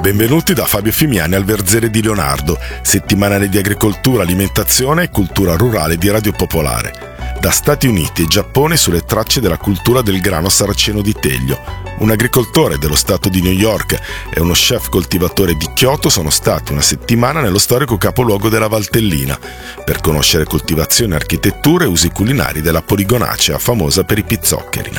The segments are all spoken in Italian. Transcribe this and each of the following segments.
Benvenuti da Fabio Fimiani al Verzere di Leonardo, settimanale di agricoltura, alimentazione e cultura rurale di Radio Popolare. Da Stati Uniti e Giappone sulle tracce della cultura del grano saraceno di Teglio. Un agricoltore dello stato di New York e uno chef coltivatore di Kyoto sono stati una settimana nello storico capoluogo della Valtellina per conoscere coltivazione, architettura e usi culinari della Poligonacea, famosa per i pizzoccheri.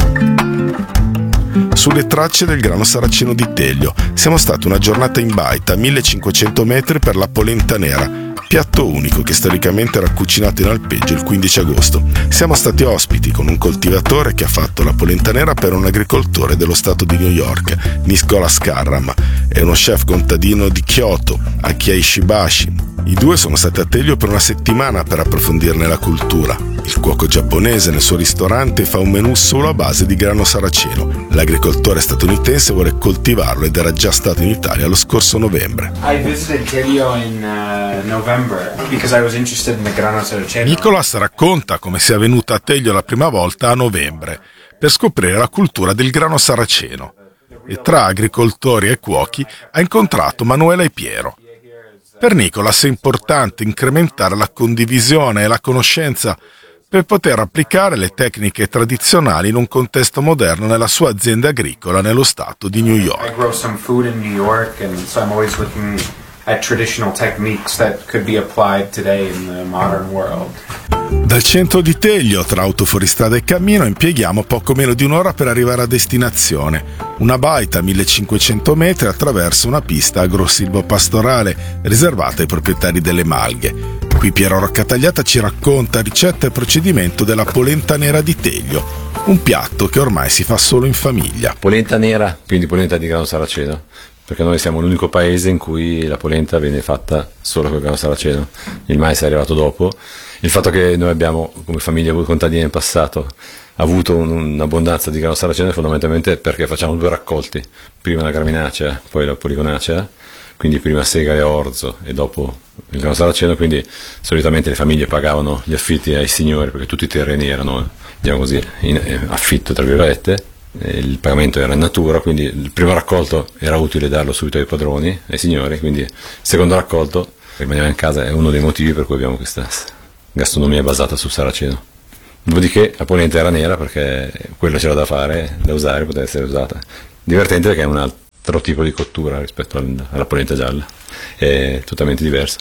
Sulle tracce del grano saraceno di Teglio siamo stati una giornata in baita a 1500 metri per la polenta nera, piatto unico che storicamente era cucinato in alpeggio il 15 agosto. Siamo stati ospiti con un coltivatore che ha fatto la polenta nera per un agricoltore dello stato di New York, Nicolas Carram, e uno chef contadino di Kyoto, Aki Ishibashi. I due sono stati a Teglio per una settimana per approfondirne la cultura. Il cuoco giapponese nel suo ristorante fa un menù solo a base di grano saraceno. L'agricoltore statunitense vuole coltivarlo ed era già stato in Italia lo scorso novembre. I visited Teglio in November because I was interested in the grano saraceno. Nicolas racconta come sia venuto a Teglio la prima volta a novembre per scoprire la cultura del grano saraceno. E tra agricoltori e cuochi ha incontrato Manuela e Piero. Per Nicolas è importante incrementare la condivisione e la conoscenza per poter applicare le tecniche tradizionali in un contesto moderno nella sua azienda agricola nello stato di New York. I grow some food in New York and so I'm always looking at traditional techniques that could be applied today in the modern world. Dal centro di Teglio, tra autofuoristrada e cammino, impieghiamo poco meno di un'ora per arrivare a destinazione. Una baita a 1500 metri attraverso una pista agro-silvopastorale riservata ai proprietari delle malghe. Qui Piero Roccatagliata ci racconta ricetta e procedimento della polenta nera di Teglio, un piatto che ormai si fa solo in famiglia. Polenta nera, quindi polenta di grano saraceno, perché noi siamo l'unico paese in cui la polenta viene fatta solo con il grano saraceno. Il mais è arrivato dopo. Il fatto che noi abbiamo, come famiglia contadina in passato, avuto un'abbondanza di grano saraceno è fondamentalmente perché facciamo due raccolti, prima la graminacea, poi la poligonacea, quindi prima segale e orzo e dopo il grano saraceno, quindi solitamente le famiglie pagavano gli affitti ai signori perché tutti i terreni erano, diciamo così, in affitto tra virgolette, il pagamento era in natura, quindi il primo raccolto era utile darlo subito ai padroni, ai signori, quindi il secondo raccolto rimaneva in casa, è uno dei motivi per cui abbiamo questa gastronomia basata sul saraceno. Dopodiché la polenta era nera perché quello c'era da fare, da usare, poteva essere usata. Divertente perché è un altro tipo di cottura rispetto alla polenta gialla, è totalmente diversa.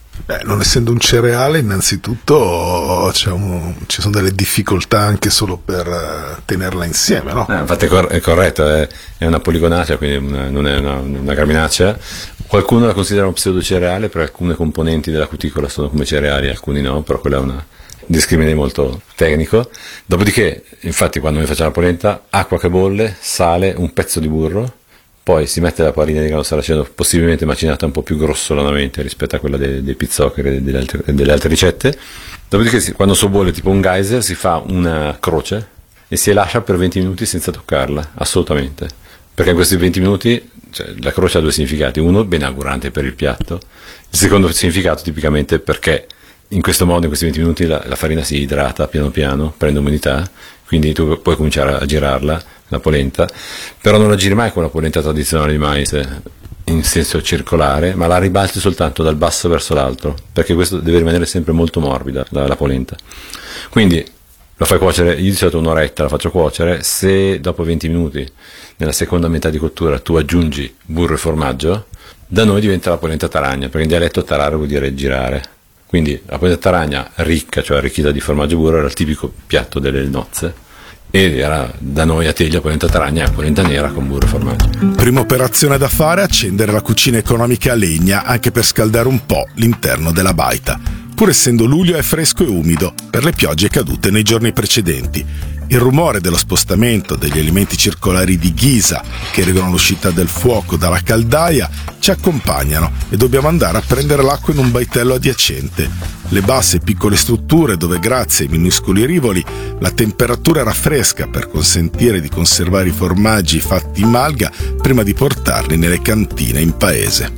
Non essendo un cereale, innanzitutto ci sono delle difficoltà anche solo per tenerla insieme, no? Infatti è corretto, è una poligonacea, quindi non è una graminacea. Qualcuno la considera un pseudocereale perché alcune componenti della cuticola sono come cereali, alcuni no, però quella è un discrimine molto tecnico. Dopodiché, infatti, quando noi facciamo la polenta, acqua che bolle, sale, un pezzo di burro, poi si mette la farina di grano saraceno, possibilmente macinata un po' più grossolanamente rispetto a quella dei pizzoccheri e delle altre ricette. Dopodiché, quando sobbolle tipo un geyser, si fa una croce e si lascia per 20 minuti senza toccarla, assolutamente. Perché in questi 20 minuti, la croce ha due significati. Uno, benaugurante per il piatto. Il secondo significato, tipicamente, perché in questo modo, in questi 20 minuti, la farina si idrata piano piano, prende umidità, quindi tu puoi cominciare a girarla, la polenta, però non la giri mai con la polenta tradizionale di mais in senso circolare, ma la ribalti soltanto dal basso verso l'alto, perché questo deve rimanere sempre molto morbida, la polenta. Quindi lo fai cuocere, io di solito un'oretta la faccio cuocere, se dopo 20 minuti, nella seconda metà di cottura, tu aggiungi burro e formaggio, da noi diventa la polenta taragna, perché in dialetto tarare vuol dire girare. Quindi la polenta taragna ricca, cioè arricchita di formaggio e burro, era il tipico piatto delle nozze. Ed era da noi a Teglio polenta taragna e polenta nera con burro e formaggio. Prima operazione da fare: accendere la cucina economica a legna, anche per scaldare un po' l'interno della baita. Pur essendo luglio è fresco e umido per le piogge cadute nei giorni precedenti. Il rumore dello spostamento degli elementi circolari di ghisa che regolano l'uscita del fuoco dalla caldaia ci accompagnano e dobbiamo andare a prendere l'acqua in un baitello adiacente. Le basse e piccole strutture dove, grazie ai minuscoli rivoli, la temperatura era fresca per consentire di conservare i formaggi fatti in malga prima di portarli nelle cantine in paese.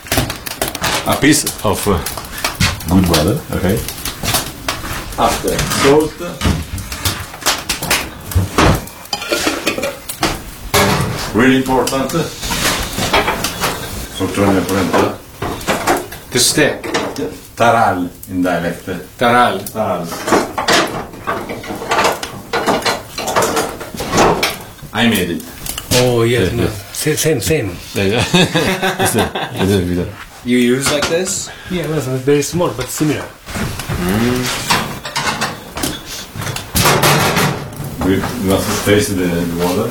A piece of good butter, okay? After salt, really important, Struttura della polenta? The stick. Taral in dialect. Taral. I made it. Oh yes, Yeah, no. Same. You use like this? Yeah, it was very small but similar. We must taste the water.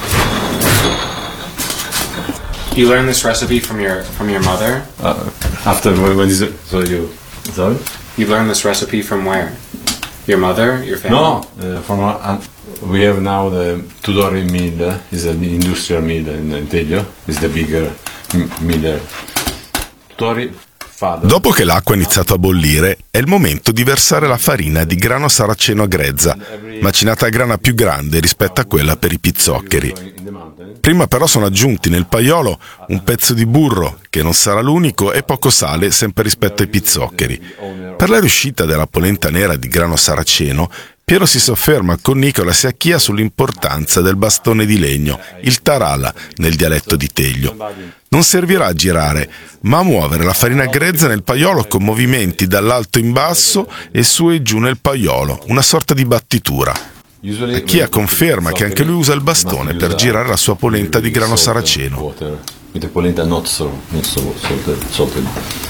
You learned this recipe from your mother? After when is it? So you sorry? You learned this recipe from where? Your mother? Your family? No, we have now the Tudori mill. Is an industrial mill in Teglio. Is the bigger mill. Tudori father. Dopo che l'acqua ha iniziato a bollire, è il momento di versare la farina di grano saraceno a grezza, macinata a grana più grande rispetto a quella per i pizzoccheri. Prima però sono aggiunti nel paiolo un pezzo di burro, che non sarà l'unico, e poco sale, sempre rispetto ai pizzoccheri. Per la riuscita della polenta nera di grano saraceno, Piero si sofferma con Nicolas e Achia sull'importanza del bastone di legno, il tarala, nel dialetto di Teglio. Non servirà a girare, ma a muovere la farina grezza nel paiolo con movimenti dall'alto in basso e su e giù nel paiolo, una sorta di battitura. Achia conferma che anche lui usa il bastone per girare la sua polenta di grano saraceno. With polenta not so salted.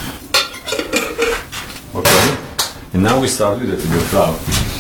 Okay. And now we start with the flour.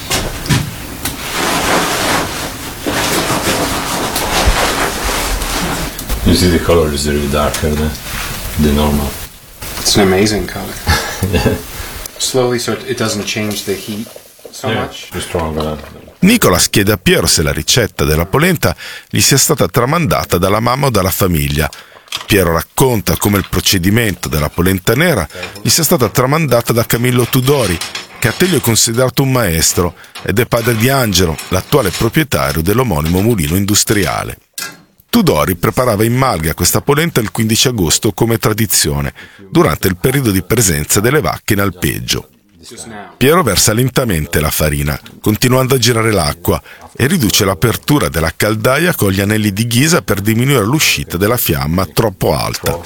You see the color is really darker than the normal. It's an amazing color. Slowly, so it doesn't change the heat so much. Too strong. Nicolas chiede a Piero se la ricetta della polenta gli sia stata tramandata dalla mamma o dalla famiglia. Piero racconta come il procedimento della polenta nera gli sia stata tramandata da Camillo Tudori, che a Teglio è considerato un maestro ed è padre di Angelo, l'attuale proprietario dell'omonimo mulino industriale. Tudori preparava in malga questa polenta il 15 agosto come tradizione, durante il periodo di presenza delle vacche in alpeggio. Piero versa lentamente la farina, continuando a girare l'acqua, e riduce l'apertura della caldaia con gli anelli di ghisa per diminuire l'uscita della fiamma troppo alta.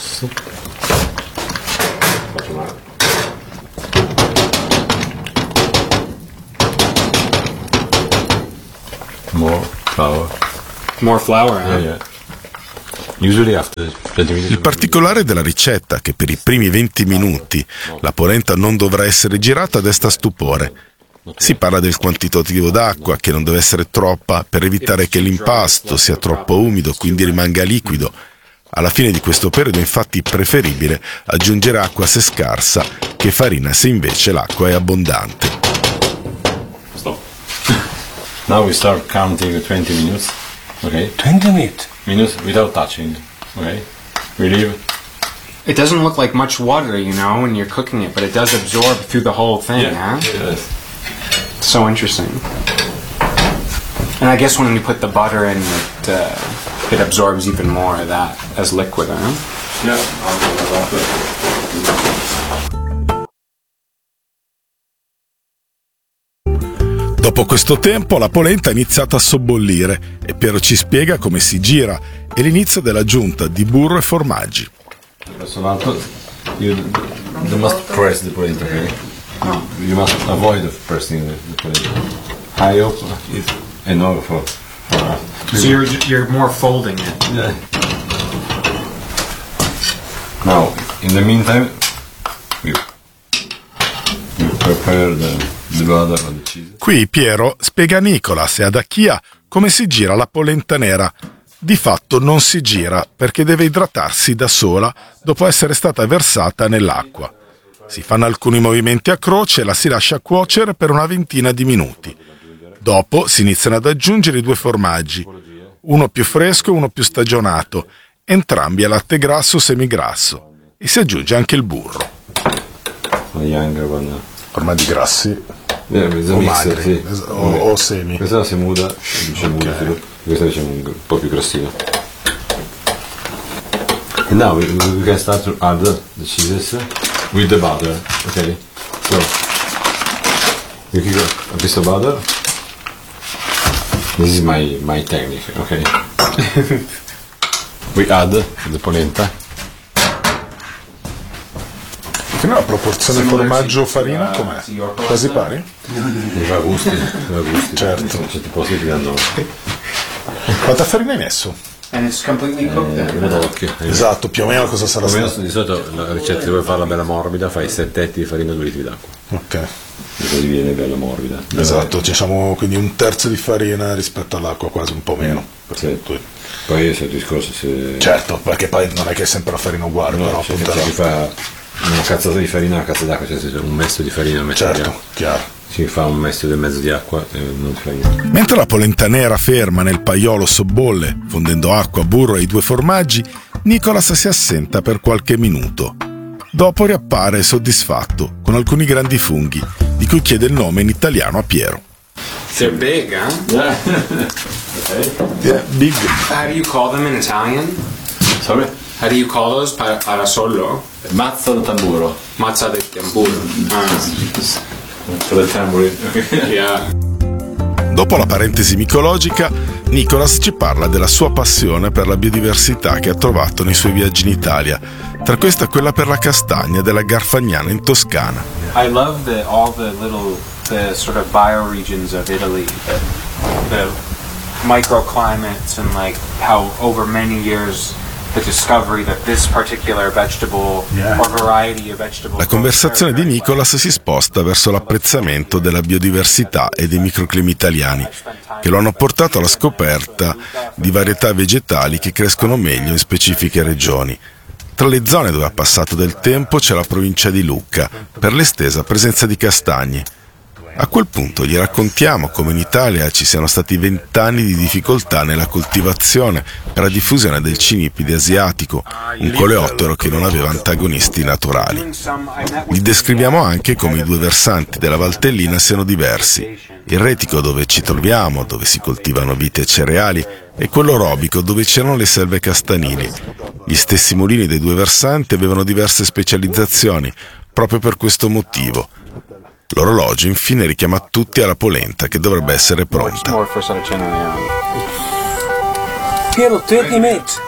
More flour, huh? Yeah. Usually after 20 minutes. Il particolare della ricetta è che per i primi 20 minuti la polenta non dovrà essere girata desta stupore. Si parla del quantitativo d'acqua, che non deve essere troppa per evitare che l'impasto sia troppo umido, quindi rimanga liquido. Alla fine di questo periodo, infatti, è preferibile aggiungere acqua se scarsa che farina se invece l'acqua è abbondante. Stop. Now we start counting 20 minutes. Okay. 20 Minutes without touching. Okay. We leave. It doesn't look like much water, when you're cooking it, but it does absorb through the whole thing, huh? Yes. So interesting. And I guess when you put the butter in, it absorbs even more of that as liquid, huh? Yeah. Dopo questo tempo la polenta ha iniziato a sobbollire e Piero ci spiega come si gira e l'inizio dell'aggiunta di burro e formaggi. You must press the polenta, okay? You must avoid pressing the polenta. High up and over for So you're more folding it. Yeah. Now, in the meantime, you prepare the butter and the cheese. Qui Piero spiega a Nicolas e ad Achia come si gira la polenta nera. Di fatto non si gira perché deve idratarsi da sola dopo essere stata versata nell'acqua. Si fanno alcuni movimenti a croce e la si lascia cuocere per una ventina di minuti. Dopo si iniziano ad aggiungere i due formaggi, uno più fresco e uno più stagionato, entrambi a latte grasso o semigrasso, e si aggiunge anche il burro. Formaggi grassi o magri o semi. Questa si muda, questa diciamo un po' più grassina. And now we can start to add the cheeses with the butter, okay? So you keep a piece of butter. This is my technique, okay? We add the polenta. Fino alla proporzione formaggio-farina com'è? Quasi pari? Va a gusti. Certo. Certi posti ti danno Quanta farina hai messo? And it's completely cooked then? d'occhio. Esatto, più o meno cosa sarà Più o meno stato? di solito la ricetta, se vuoi farla bella morbida, fai 7 etti di farina e 2 litri d'acqua. Ok, E così viene bella morbida. esatto, diciamo quindi un terzo di farina rispetto all'acqua, quasi un po' meno. Sì. Poi è il discorso se... Certo, perché poi non è che è sempre la farina uguale, No, però se appunto si fa una cazzata di farina, una cazzata d'acqua, cioè se un messo di farina, un messo di certo, acqua. chiaro. Si fa un messo e mezzo di acqua e non si fa niente. Mentre la polenta nera ferma nel paiolo sobbolle, fondendo acqua, burro e i 2 formaggi, Nicolas si assenta per qualche minuto. Dopo riappare soddisfatto, con alcuni grandi funghi, di cui chiede il nome in italiano a Piero. They're big, huh? Yeah, big. How do you call them in Italian? Sorry? How do you call those? Parasolo? Mazza del tamburo. Mazza del tamburo. Mazza del tamburo. Yeah. Dopo la parentesi micologica, Nicolas ci parla della sua passione per la biodiversità che ha trovato nei suoi viaggi in Italia, tra questa quella per la castagna della Garfagnana in Toscana. I love all the sort of bioregions of Italy, the microclimates, and like how over many years the discovery that this particular vegetable or variety of vegetables. La conversazione di Nicolas si sposta verso l'apprezzamento della biodiversità e dei microclimi italiani, che lo hanno portato alla scoperta di varietà vegetali che crescono meglio in specifiche regioni. Tra le zone dove ha passato del tempo c'è la provincia di Lucca, per l'estesa presenza di castagne. A quel punto gli raccontiamo come in Italia ci siano stati 20 anni di difficoltà nella coltivazione per la diffusione del cinipide asiatico, un coleottero che non aveva antagonisti naturali. Gli descriviamo anche come i 2 versanti della Valtellina siano diversi. Il retico dove ci troviamo, dove si coltivano vite e cereali, e quello orobico dove c'erano le selve castanili. Gli stessi mulini dei 2 versanti avevano diverse specializzazioni, proprio per questo motivo. L'orologio infine richiama tutti alla polenta che dovrebbe essere pronta. More for Saraceno, yeah. Piero, 30 minutes.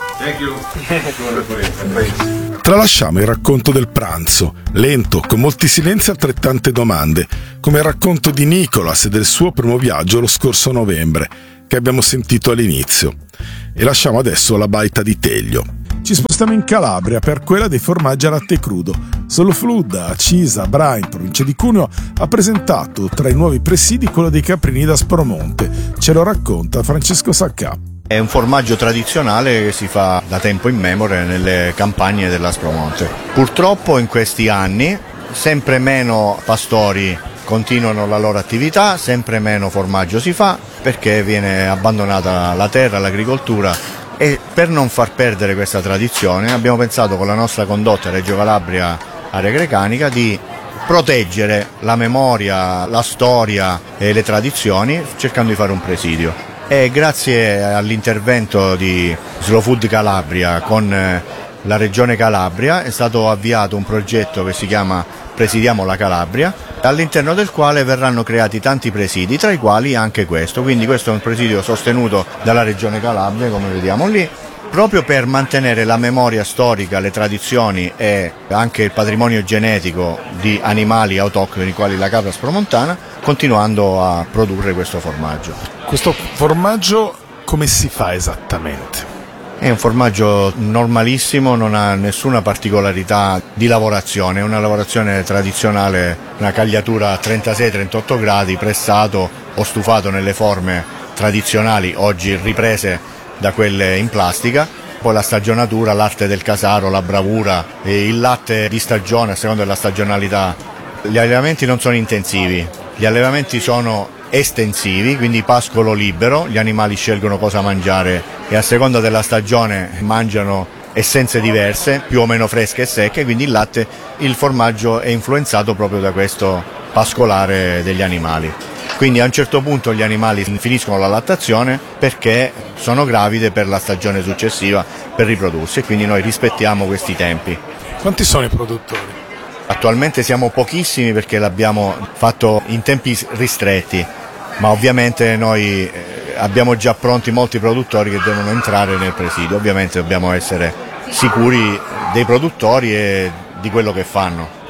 Tralasciamo il racconto del pranzo, lento, con molti silenzi e altrettante domande, come il racconto di Nicolas e del suo primo viaggio lo scorso novembre, che abbiamo sentito all'inizio. E lasciamo adesso la baita di Teglio. Ci spostiamo in Calabria per quella dei formaggi a latte crudo. Soloflud, a Cisa, Bra, in provincia di Cuneo, ha presentato tra i nuovi presidi quello dei caprini da Aspromonte. Ce lo racconta Francesco Saccà. È un formaggio tradizionale che si fa da tempo immemore nelle campagne dell'Aspromonte. Purtroppo in questi anni sempre meno pastori continuano la loro attività, sempre meno formaggio si fa perché viene abbandonata la terra, l'agricoltura. E per non far perdere questa tradizione abbiamo pensato con la nostra condotta Reggio Calabria Area Grecanica di proteggere la memoria, la storia e le tradizioni cercando di fare un presidio. E grazie all'intervento di Slow Food Calabria con la Regione Calabria è stato avviato un progetto che si chiama Presidiamo la Calabria, all'interno del quale verranno creati tanti presidi, tra i quali anche questo. Quindi questo è un presidio sostenuto dalla Regione Calabria, come vediamo lì, proprio per mantenere la memoria storica, le tradizioni e anche il patrimonio genetico di animali autoctoni quali la capra aspromontana, continuando a produrre questo formaggio. Questo formaggio come si fa esattamente? È un formaggio normalissimo, non ha nessuna particolarità di lavorazione, è una lavorazione tradizionale, una cagliatura a 36-38 gradi, pressato o stufato nelle forme tradizionali, oggi riprese da quelle in plastica. Poi la stagionatura, l'arte del casaro, la bravura e il latte di stagione a seconda della stagionalità. Gli allevamenti non sono intensivi, gli allevamenti sono estensivi, quindi pascolo libero, gli animali scelgono cosa mangiare e a seconda della stagione mangiano essenze diverse, più o meno fresche e secche, quindi il formaggio è influenzato proprio da questo pascolare degli animali. Quindi a un certo punto gli animali finiscono la lattazione perché sono gravide per la stagione successiva per riprodursi e quindi noi rispettiamo questi tempi. Quanti sono i produttori? Attualmente siamo pochissimi perché l'abbiamo fatto in tempi ristretti, ma ovviamente noi abbiamo già pronti molti produttori che devono entrare nel presidio. Ovviamente dobbiamo essere sicuri dei produttori e di quello che fanno.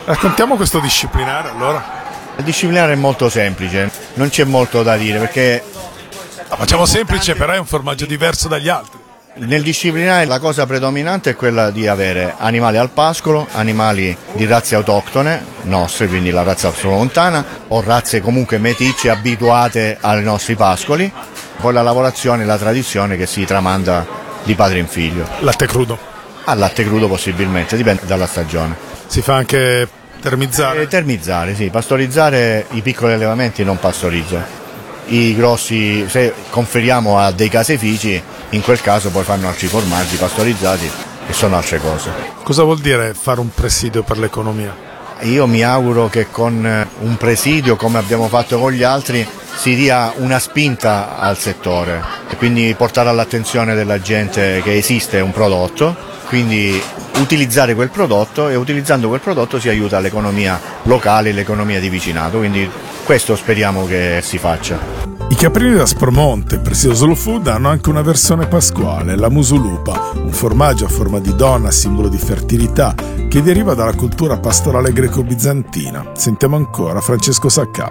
Raccontiamo questo disciplinare allora. Il disciplinare è molto semplice, non c'è molto da dire perché La facciamo semplice, però è un formaggio diverso dagli altri. nel disciplinare la cosa predominante è quella di avere animali al pascolo, animali di razze autoctone, nostre, quindi la razza tramontana, o razze comunque meticce abituate ai nostri pascoli, poi la lavorazione e la tradizione che si tramanda di padre in figlio. Latte crudo. Al latte crudo possibilmente, dipende dalla stagione. Si fa anche termizzare. Termizzare, sì, pastorizzare i piccoli allevamenti non pastorizza. I grossi, se conferiamo a dei caseifici, in quel caso poi fanno altri formaggi pastorizzati e sono altre cose. Cosa vuol dire fare un presidio per l'economia? Io mi auguro che con un presidio, come abbiamo fatto con gli altri, si dia una spinta al settore e quindi portare all'attenzione della gente che esiste un prodotto, quindi utilizzare quel prodotto e utilizzando quel prodotto si aiuta l'economia locale, l'economia di vicinato, quindi questo speriamo che si faccia. I caprini d'Aspromonte, presidio Slow Food, hanno anche una versione pasquale, la musulupa, un formaggio a forma di donna, simbolo di fertilità, che deriva dalla cultura pastorale greco-bizantina. Sentiamo ancora Francesco Saccà.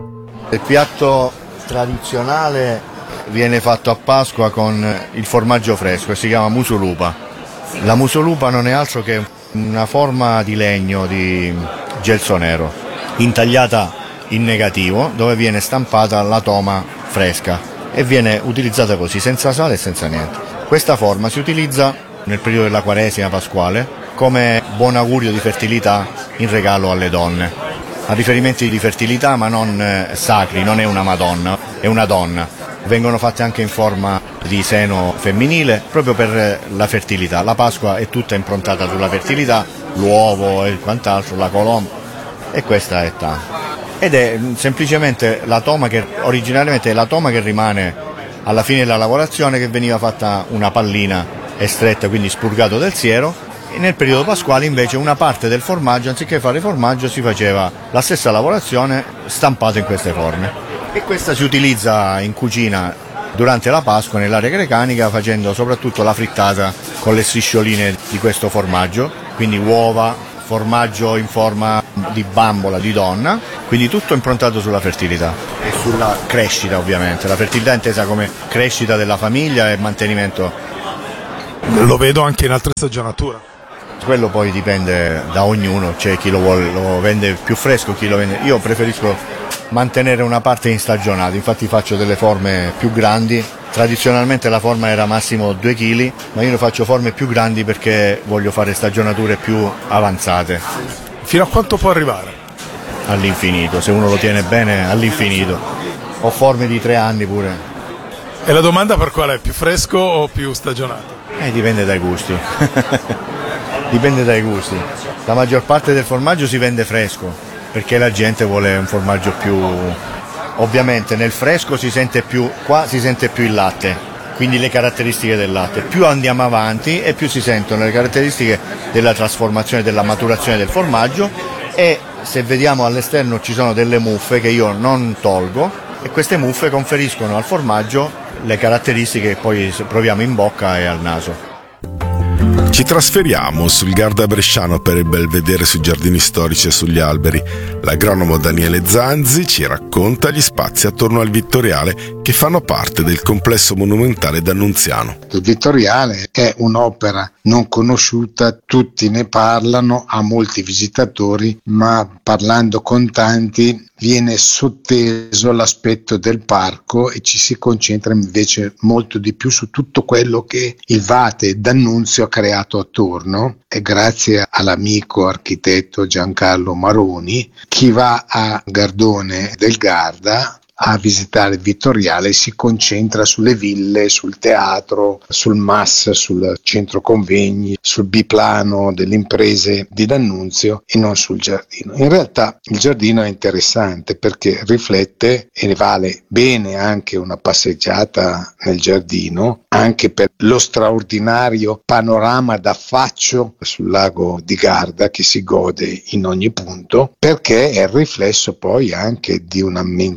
Il piatto tradizionale viene fatto a Pasqua con il formaggio fresco e si chiama musulupa. La musulupa non è altro che una forma di legno di gelso nero, intagliata in negativo, dove viene stampata la toma fresca e viene utilizzata così, senza sale e senza niente. Questa forma si utilizza nel periodo della Quaresima pasquale come buon augurio di fertilità in regalo alle donne. Ha riferimenti di fertilità ma non sacri, non è una Madonna, è una donna. Vengono fatte anche in forma di seno femminile proprio per la fertilità. La Pasqua è tutta improntata sulla fertilità, l'uovo e quant'altro, la colomba, e questa è tanto. Ed è semplicemente la toma che originariamente è la toma che rimane alla fine della lavorazione, che veniva fatta una pallina estretta, quindi spurgato del siero, e nel periodo pasquale invece una parte del formaggio, anziché fare formaggio, si faceva la stessa lavorazione stampato in queste forme. E questa si utilizza in cucina durante la Pasqua nell'area grecanica, facendo soprattutto la frittata con le striscioline di questo formaggio, quindi uova, formaggio in forma di bambola di donna, quindi tutto improntato sulla fertilità e sulla crescita, ovviamente. La fertilità è intesa come crescita della famiglia e mantenimento. Lo vedo anche in altre stagionature. Quello poi dipende da ognuno, c'è chi lo vende più fresco, chi lo vende. Io preferisco mantenere una parte in stagionato, infatti faccio delle forme più grandi. Tradizionalmente la forma era massimo 2 kg, ma io ne faccio forme più grandi perché voglio fare stagionature più avanzate. Fino a quanto può arrivare? All'infinito, se uno lo tiene bene, all'infinito. Ho forme di 3 anni pure. E la domanda per qual è? Più fresco o più stagionato? Dipende dai gusti. Dipende dai gusti. La maggior parte del formaggio si vende fresco, perché la gente vuole un formaggio più... Ovviamente nel fresco si sente più il latte, quindi le caratteristiche del latte. Più andiamo avanti e più si sentono le caratteristiche della trasformazione, della maturazione del formaggio, e se vediamo all'esterno ci sono delle muffe che io non tolgo, e queste muffe conferiscono al formaggio le caratteristiche che poi proviamo in bocca e al naso. Ci trasferiamo sul Garda bresciano per il bel vedere sui giardini storici e sugli alberi. L'agronomo Daniele Zanzi ci racconta gli spazi attorno al Vittoriale che fanno parte del complesso monumentale d'Annunziano. Il Vittoriale è un'opera non conosciuta, tutti ne parlano, ha molti visitatori, ma parlando con tanti viene sotteso l'aspetto del parco e ci si concentra invece molto di più su tutto quello che il Vate d'Annunzio ha creato attorno, e grazie all'amico architetto Giancarlo Maroni, chi va a Gardone del Garda a visitare il Vittoriale si concentra sulle ville, sul teatro, sul MAS, sul centro convegni, sul biplano delle imprese di D'Annunzio e non sul giardino. In realtà il giardino è interessante perché riflette e ne vale bene anche una passeggiata nel giardino, anche per lo straordinario panorama d'affaccio sul lago di Garda che si gode in ogni punto, perché è il riflesso poi anche di una mentalità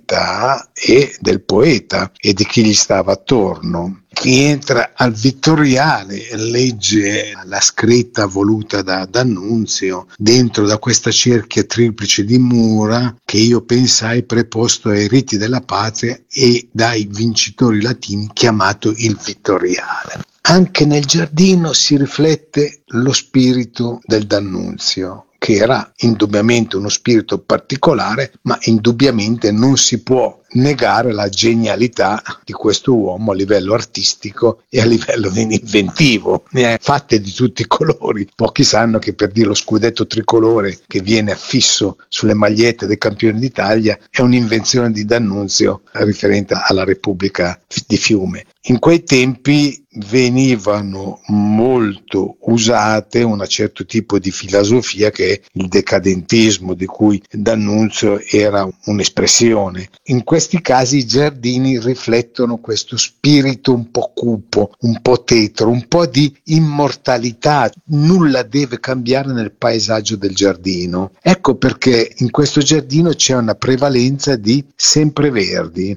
personalità e del poeta e di chi gli stava attorno. Chi entra al Vittoriale legge la scritta voluta da D'Annunzio dentro da questa cerchia triplice di mura che io pensai preposto ai riti della patria e dai vincitori latini chiamato il Vittoriale. Anche nel giardino si riflette lo spirito del D'Annunzio, che era indubbiamente uno spirito particolare, ma indubbiamente non si può negare la genialità di questo uomo a livello artistico e a livello inventivo. Ne ha fatte di tutti i colori. Pochi sanno che, per dire, lo scudetto tricolore che viene affisso sulle magliette dei campioni d'Italia è un'invenzione di D'Annunzio riferente alla Repubblica di Fiume. In quei tempi venivano molto usate un certo tipo di filosofia che è il decadentismo, di cui D'Annunzio era un'espressione. In questi casi i giardini riflettono questo spirito un po' cupo, un po' tetro, un po' di immortalità. Nulla deve cambiare nel paesaggio del giardino. Ecco perché in questo giardino c'è una prevalenza di sempreverdi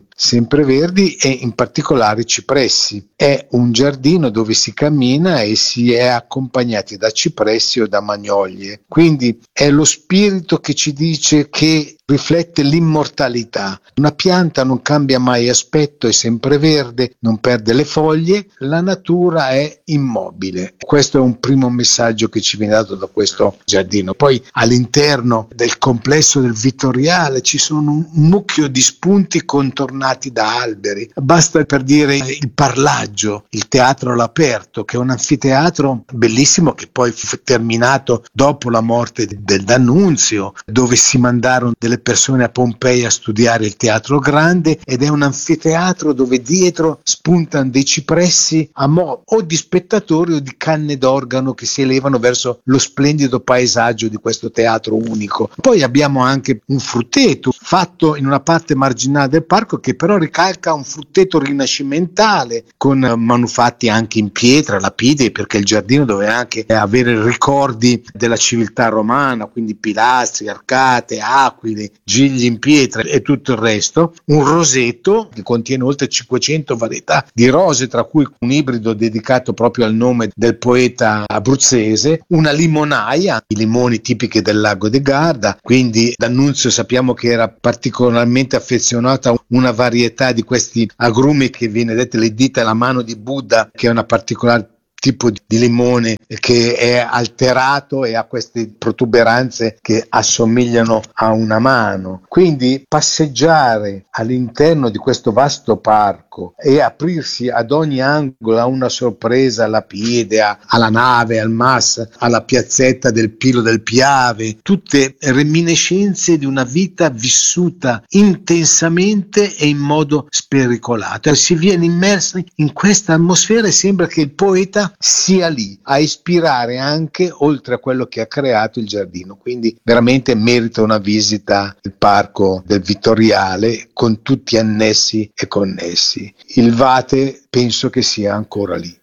e in particolare cipressi. È un giardino dove si cammina e si è accompagnati da cipressi o da magnolie. Quindi è lo spirito che ci dice che riflette l'immortalità. Una pianta non cambia mai aspetto, è sempre verde, non perde le foglie, la natura è immobile. Questo è un primo messaggio che ci viene dato da questo giardino. Poi all'interno del complesso del Vittoriale ci sono un mucchio di spunti contornati da alberi. Basta per dire il Parlaggio, il teatro all'aperto, che è un anfiteatro bellissimo che poi fu terminato dopo la morte del D'Annunzio, dove si mandarono delle persone a Pompei a studiare il teatro grande, ed è un anfiteatro dove dietro spuntano dei cipressi a mo' o di spettatori o di canne d'organo che si elevano verso lo splendido paesaggio di questo teatro unico. Poi abbiamo anche un frutteto fatto in una parte marginale del parco che però ricalca un frutteto rinascimentale con manufatti anche in pietra, lapidei, perché il giardino doveva anche avere ricordi della civiltà romana, quindi pilastri, arcate, aquile, gigli in pietra e tutto il resto. Un roseto che contiene oltre 500 varietà di rose, tra cui un ibrido dedicato proprio al nome del poeta abruzzese, una limonaia, i limoni tipici del lago di Garda. Quindi D'Annunzio sappiamo che era particolarmente affezionato a una varietà di questi agrumi che viene detta le dita alla mano di Buddha, che è una particolare tipo di limone che è alterato e ha queste protuberanze che assomigliano a una mano. Quindi passeggiare all'interno di questo vasto parco e aprirsi ad ogni angolo a una sorpresa, alla Piedea, alla nave, al Mas, alla piazzetta del Pilo del Piave, tutte reminiscenze di una vita vissuta intensamente e in modo spericolato. Si viene immersi in questa atmosfera e sembra che il poeta sia lì a ispirare anche oltre a quello che ha creato il giardino. Quindi veramente merita una visita il parco del Vittoriale con tutti annessi e connessi. Il Vate penso che sia ancora lì.